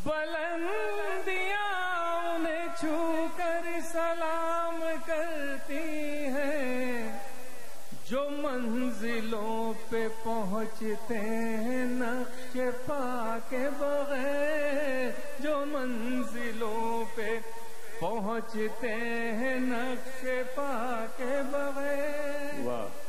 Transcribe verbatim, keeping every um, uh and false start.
बुलंदियां उन्हें छू कर सलाम करती हैं, जो मंजिलों पे पहुँचते हैं नक्शे पाके बगैर, जो मंजिलों पे पहुँचते हैं नक्शे पाके बगैर। वाह।